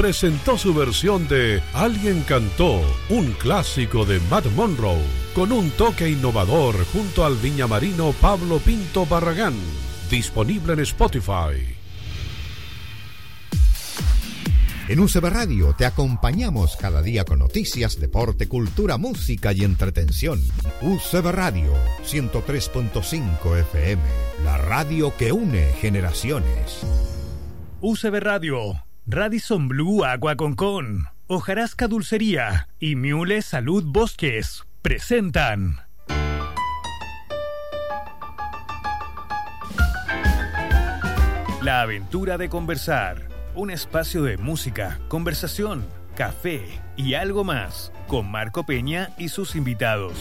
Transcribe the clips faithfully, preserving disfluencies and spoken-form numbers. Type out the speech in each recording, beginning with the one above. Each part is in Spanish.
presentó su versión de Alguien cantó, un clásico de Matt Monroe, con un toque innovador junto al viñamarino Pablo Pinto Barragán, disponible en Spotify. En U C B Radio te acompañamos cada día con noticias, deporte, cultura, música y entretención. U C B Radio, ciento tres punto cinco F M, la radio que une generaciones. U C B Radio, Radisson Blu Agua Concón, Hojarasca Dulcería y Miule Salud Bosques presentan La Aventura de Conversar. Un espacio de música, conversación, café y algo más, con Marco Peña y sus invitados.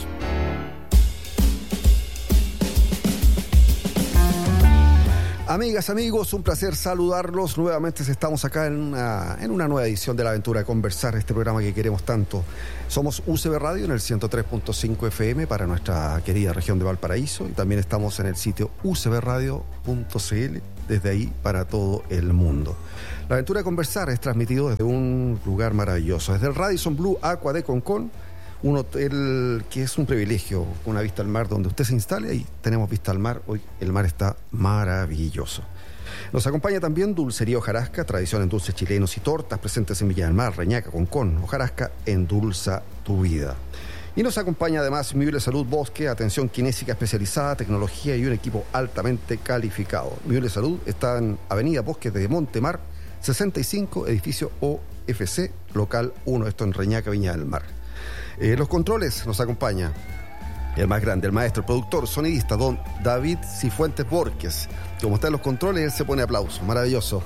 Amigas, amigos, un placer saludarlos. Nuevamente estamos acá en una, en una nueva edición de La Aventura de Conversar, este programa que queremos tanto. Somos U C B Radio en el ciento tres punto cinco F M para nuestra querida región de Valparaíso, y también estamos en el sitio u c b radio punto c l, desde ahí para todo el mundo. La Aventura de Conversar es transmitido desde un lugar maravilloso, desde el Radisson Blu Aqua de Concón, un hotel que es un privilegio, con una vista al mar donde usted se instale. Ahí tenemos vista al mar. Hoy el mar está maravilloso. Nos acompaña también Dulcería Hojarasca, tradición en dulces chilenos y tortas, presentes en Villa del Mar, Reñaca, Concón. Hojarasca endulza tu vida. Y nos acompaña además Miule Salud Bosque, atención kinésica especializada, tecnología y un equipo altamente calificado. Miule Salud está en Avenida Bosques de Montemar, sesenta y cinco, edificio O F C, local uno, esto en Reñaca, Viña del Mar. Eh, los controles nos acompaña el más grande, el maestro, el productor, sonidista, don David Cifuentes Borges. Como está en los controles, él se pone aplauso, maravilloso.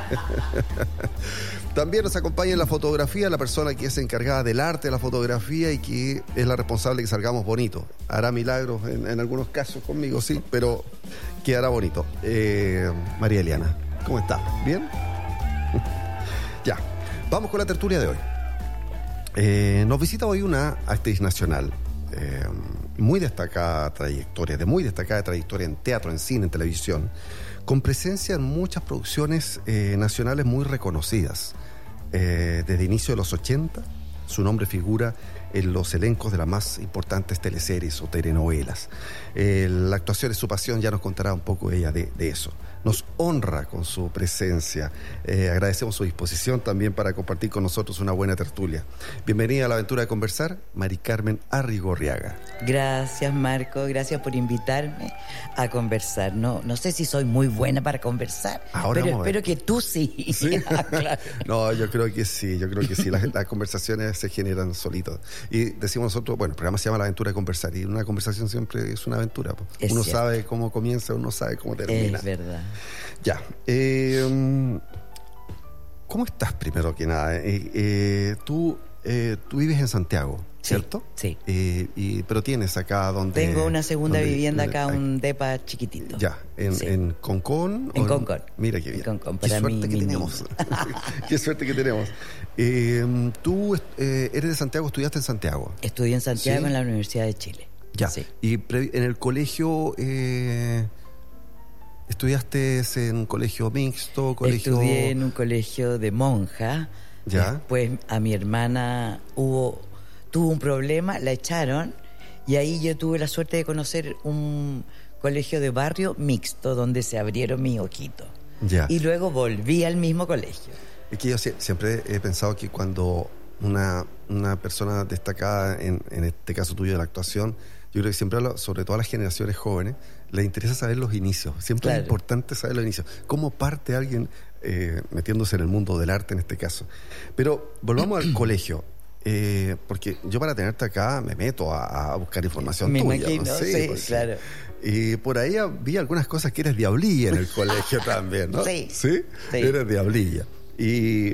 También nos acompaña en la fotografía la persona que es encargada del arte de la fotografía y que es la responsable de que salgamos bonitos. Hará milagros en, en algunos casos conmigo, sí, pero quedará bonito. Eh, María Eliana, ¿cómo está? ¿Bien? Ya, vamos con la tertulia de hoy. Eh, nos visita hoy una actriz nacional, eh, muy destacada trayectoria, de muy destacada trayectoria en teatro, en cine, en televisión, con presencia en muchas producciones eh, nacionales muy reconocidas. Eh, desde inicio de los ochenta, su nombre figura en los elencos de las más importantes teleseries o telenovelas. Eh, la actuación es su pasión, ya nos contará un poco ella de, de eso. Nos honra con su presencia. Eh, agradecemos su disposición también para compartir con nosotros una buena tertulia. Bienvenida a La Aventura de Conversar, Mari Carmen Arrigorriaga. Gracias, Marco. Gracias por invitarme a conversar. No, no sé si soy muy buena para conversar, Ahora pero espero que tú sí. ¿Sí? Ah, claro. No, yo creo que sí, yo creo que sí. Las, las conversaciones se generan solitas. Y decimos nosotros, bueno, el programa se llama La Aventura de Conversar, y una conversación siempre es una aventura. Es uno cierto. sabe cómo comienza, uno sabe cómo termina. Es verdad. Ya. Eh, ¿Cómo estás, primero que nada? Eh, eh, tú, eh, tú vives en Santiago, ¿cierto? Sí. Eh, y, pero tienes acá donde... Tengo una segunda donde, vivienda donde, acá, hay, un depa chiquitito. Ya, en, Sí. en Concón. En o Concón. Mira qué bien. En Concón, qué para suerte mí, que mi tenemos. Qué suerte que tenemos. Eh, tú eh, eres de Santiago, estudiaste en Santiago. Estudié en Santiago, Sí. en la Universidad de Chile. Ya. Sí. Y pre- en el colegio... Eh, ¿Estudiaste en un colegio mixto? Colegio... Estudié en un colegio de monja. Ya. Después a mi hermana hubo tuvo un problema, la echaron, y ahí yo tuve la suerte de conocer un colegio de barrio mixto donde se abrieron mis ojitos. Ya. Y luego volví al mismo colegio. Es que yo sie- siempre he pensado que cuando una, una persona destacada, en, en este caso tuyo de la actuación, yo creo que siempre, a lo- sobre todo a las generaciones jóvenes, les interesa saber los inicios. Siempre Claro. es importante saber los inicios. ¿Cómo parte alguien eh, metiéndose en el mundo del arte en este caso? Pero volvamos al colegio. Eh, porque yo para tenerte acá me meto a, a buscar información Me tuya. imagino, ¿no? sí, pues, claro. Y por ahí vi algunas cosas que eres diablilla en el colegio también, ¿no? Sí. ¿Sí? Sí. Eres diablilla. Y...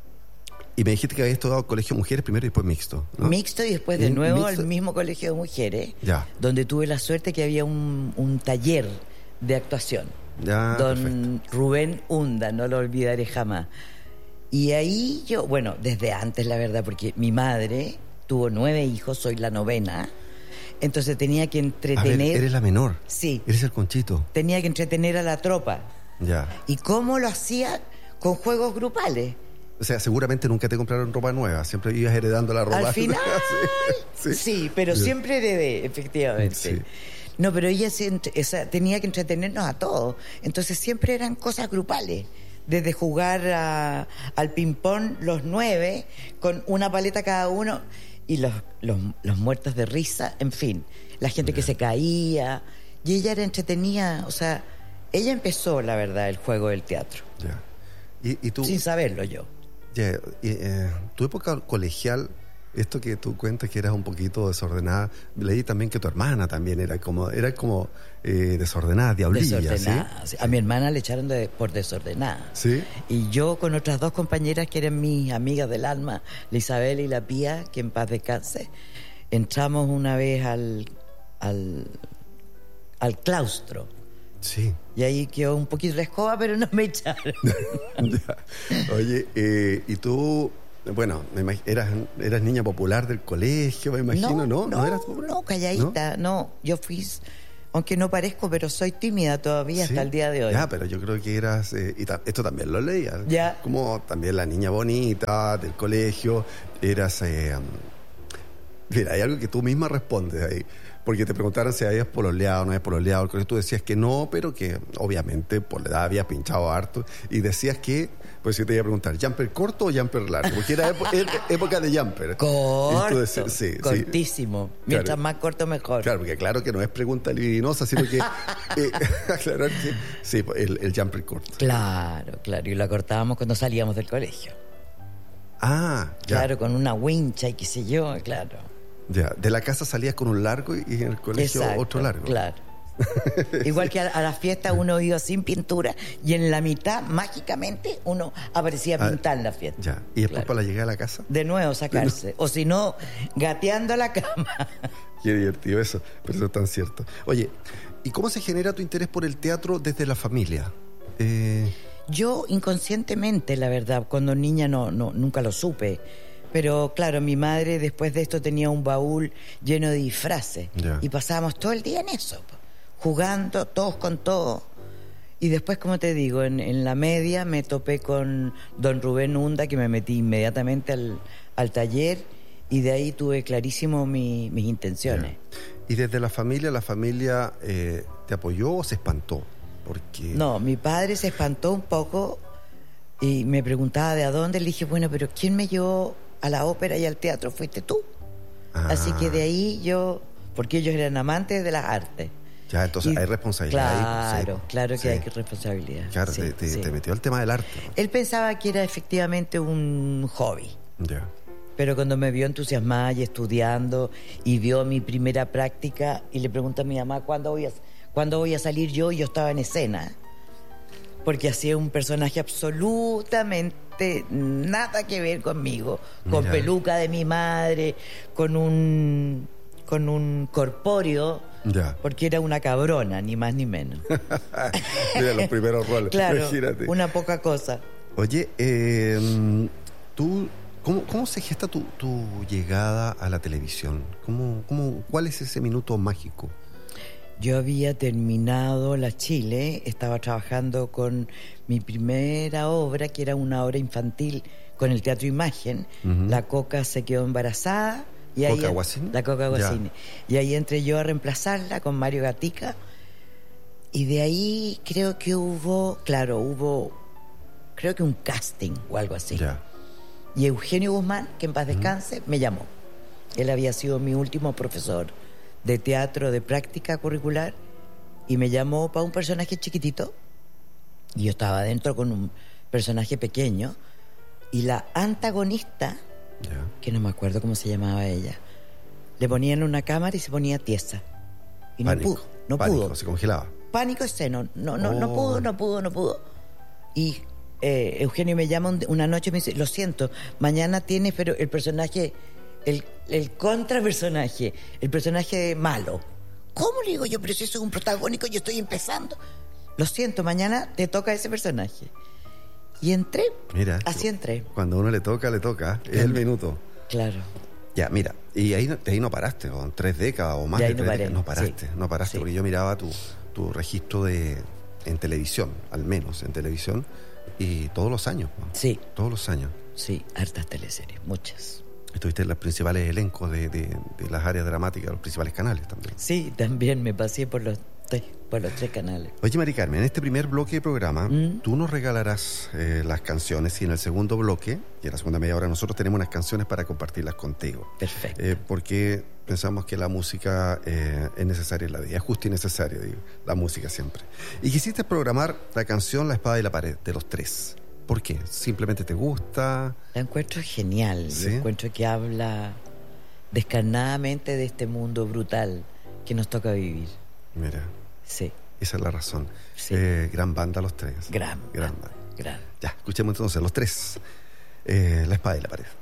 Y me dijiste que habías estudiado colegio mujeres primero y después mixto, ¿no? Mixto, y después de En nuevo mixto. al mismo colegio de mujeres, Ya. donde tuve la suerte que había un, un taller de actuación. Ya, Don perfecto. Rubén Hunda, no lo olvidaré jamás. Y ahí yo, bueno, desde antes la verdad, porque mi madre tuvo nueve hijos, soy la novena, entonces tenía que A entretener... ver, eres la menor. Sí, Eres el Conchito. tenía que entretener a la tropa. Ya. ¿Y cómo lo hacía? Con juegos grupales. O sea, seguramente nunca te compraron ropa nueva, siempre ibas heredando la ropa. Al final, sí, sí. sí, pero sí. Siempre heredé, efectivamente. Sí. No, pero ella se, o sea, tenía que entretenernos a todos. Entonces siempre eran cosas grupales. Desde jugar a, al ping-pong los nueve, con una paleta cada uno, y los, los, los muertos de risa, en fin. La gente yeah. que se caía. Y ella era entretenida, o sea, ella empezó, la verdad, el juego del teatro. Yeah. ¿Y, y tú? Sin saberlo yo. Yeah. Y, eh, tu época colegial... Esto que tú cuentas que eras un poquito desordenada, leí también que tu hermana también era como era como eh, desordenada, diablilla. Desordenada. ¿Sí? A mi hermana le echaron de, por desordenada. ¿Sí? Y yo con otras dos compañeras que eran mis amigas del alma, la Isabel y la Pía, que en paz descanse, entramos una vez al, al, al claustro. Sí. Y ahí quedó un poquito la escoba, pero no me echaron. Oye, eh, ¿y tú... Bueno, me imag- eras, eras niña popular del colegio, me imagino, ¿no? No, no, ¿No eras popular? No, calladita, ¿no? no. Yo fui, aunque no parezco, pero soy tímida todavía ¿Sí? hasta el día de hoy. Ya, pero yo creo que eras, eh, y ta- esto también lo leía, ya. Como también la niña bonita del colegio, eras... Eh, um, mira, hay algo que tú misma respondes ahí. Porque te preguntaron si habías pololeado o no habías pololeado. Tú decías que no, pero que obviamente por la edad habías pinchado harto. Y decías que, pues yo te iba a preguntar, ¿jumper corto o jumper largo? Porque era épo- época de jumper. Corto, decías, sí, cortísimo. Sí. Mientras Claro. más corto, mejor. Claro, porque claro que no es pregunta libidinosa, sino que eh, aclarar que sí, el, el jumper corto. Claro, claro. Y lo cortábamos cuando salíamos del colegio. Ah, ya. Claro, con una wincha y qué sé yo, claro. Ya, de la casa salías con un largo y en el colegio Exacto, otro largo. Claro. Igual que a, a la fiesta uno iba sin pintura y en la mitad, mágicamente, uno aparecía a pintar en la fiesta. Ya, y después Claro. para la llegada a la casa. De nuevo sacarse. O si no, gateando a la cama. Qué divertido eso, pero eso es tan cierto. Oye, ¿y cómo se genera tu interés por el teatro desde la familia? Eh... Yo inconscientemente, la verdad, cuando niña no, no, nunca lo supe. Pero claro, mi madre después de esto tenía un baúl lleno de disfraces. Ya. Y pasábamos todo el día en eso, jugando todos con todo. Y después, como te digo, en, en la media me topé con don Rubén Hunda, que me metí inmediatamente al, al taller, y de ahí tuve clarísimo mi, mis intenciones. Ya. ¿Y desde la familia, la familia eh, te apoyó o se espantó? Porque... No, mi padre se espantó un poco y me preguntaba de a dónde. Le dije, bueno, pero ¿quién me llevó a la ópera y al teatro? Fuiste tú. Ah. Así que de ahí yo, porque ellos eran amantes de las artes. Ya, entonces y, hay responsabilidad. Claro, ahí, sí, claro que sí. hay responsabilidad. Claro, sí, te, te, sí. te metió al tema del arte. Él pensaba que era efectivamente un hobby. Ya. Pero cuando me vio entusiasmada y estudiando y vio mi primera práctica y le preguntó a mi mamá cuándo voy a, cuándo voy a salir yo, y yo estaba en escena. Porque hacía un personaje absolutamente nada que ver conmigo, con Mira. peluca de mi madre, con un con un corpóreo, ya. porque era una cabrona, ni más ni menos. Mira los primeros roles. Claro, imagínate. Una poca cosa. Oye, eh, tú, ¿cómo, cómo se gesta tu, tu llegada a la televisión? ¿Cómo, cómo, ¿Cuál es ese minuto mágico? Yo había terminado la Chile, estaba trabajando con mi primera obra, que era una obra infantil con el Teatro Imagen. Uh-huh. La Coca se quedó embarazada. Y ¿Coca ahí, Guasini? La Coca Guasini. Y ahí entré yo a reemplazarla con Mario Gatica. Y de ahí creo que hubo, claro, hubo, creo que un casting o algo así. Ya. Y Eugenio Guzmán, que en paz descanse, uh-huh. me llamó. Él había sido mi último profesor de teatro de práctica curricular y me llamó para un personaje chiquitito y yo estaba adentro con un personaje pequeño y la antagonista, yeah. que no me acuerdo cómo se llamaba ella, le ponían una cámara y se ponía tiesa y Pánico. no pudo, no Pánico, pudo. Se congelaba. Pánico esceno, no, no, oh. no pudo, no pudo, no pudo. Y eh, Eugenio me llama una noche y me dice, lo siento, mañana tienes, pero el personaje El, el contrapersonaje, el personaje malo. ¿Cómo le digo yo? Pero si eso es un protagónico, yo estoy empezando. Lo siento, mañana te toca ese personaje. Y entré. Mira, así entré. Cuando a uno le toca, le toca. Es el minuto. Claro. Ya, mira, y ahí, de ahí no paraste, con tres décadas o más de, de no tres paré. décadas. No paraste, sí. no paraste, sí. porque yo miraba tu, tu registro de en televisión, al menos en televisión, y todos los años. ¿No? Sí. Todos los años. sí, hartas teleseries, muchas. Estuviste en los principales elencos de, de, de las áreas dramáticas, de los principales canales también. Sí, también me pasé por los tres, por los tres canales. Oye, Mari Carmen, en este primer bloque de programa, ¿Mm? tú nos regalarás eh, las canciones y en el segundo bloque, y en la segunda media hora, nosotros tenemos unas canciones para compartirlas contigo. Perfecto. Eh, porque pensamos que la música eh, es necesaria en la vida, es justo y necesario, digo, la música siempre. Y quisiste programar la canción La Espada y la Pared, de los tres. ¿Por qué? ¿Simplemente te gusta? La encuentro genial. ¿Sí? La encuentro que habla descarnadamente de este mundo brutal que nos toca vivir. Mira, Sí, esa es la razón. Sí. Eh, gran banda los tres. gran, Gran banda, banda. gran. Ya, escuchemos entonces los tres. Eh, La Espada y la Pared.